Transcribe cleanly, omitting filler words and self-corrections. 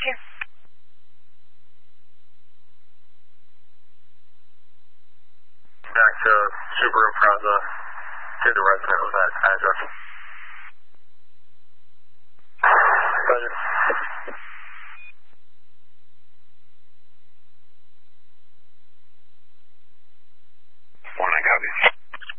you. Back to Super Impreza to the resident of that address.